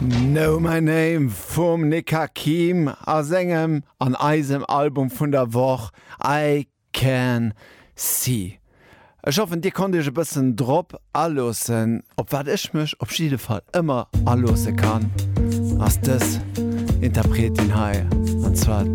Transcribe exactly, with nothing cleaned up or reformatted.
No my name vum Nick Hakim a engem an eisem Album vun der Woch I can see. Ech hoffe Dir kon Dich e bëssen Drpp allossen, op wat ich mech op schiede Fall immer allose kann ass dës Interpretin hai anzwa